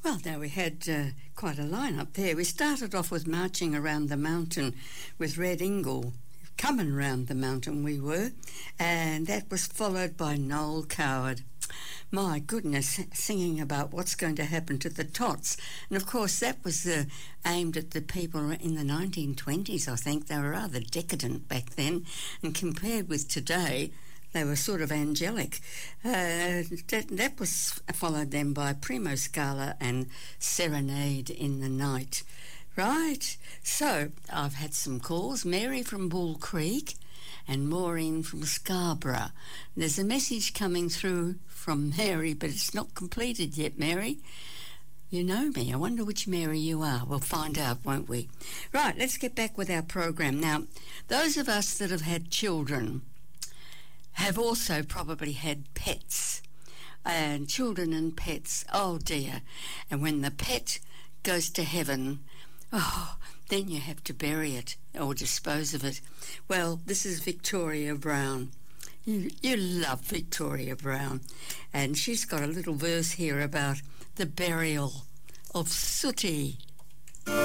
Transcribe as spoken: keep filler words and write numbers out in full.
Well, now we had uh, quite a line-up there. We started off with Marching Around the Mountain with Red Ingle. Coming round the mountain we were, and that was followed by Noel Coward. My goodness, singing about what's going to happen to the tots. And of course that was uh, aimed at the people in the nineteen twenties, I think. They were rather decadent back then, and compared with today, they were sort of angelic. Uh, that, that was followed then by Primo Scala and Serenade in the Night. Right, so I've had some calls. Mary from Bull Creek and Maureen from Scarborough. There's a message coming through from Mary, but it's not completed yet, Mary. You know me. I wonder which Mary you are. We'll find out, won't we? Right, let's get back with our program. Now, those of us that have had children have also probably had pets. And children and pets, oh dear. And when the pet goes to heaven, oh, then you have to bury it or dispose of it. Well, this is Victoria Brown. You, you love Victoria Brown. And she's got a little verse here about the burial of Sooty.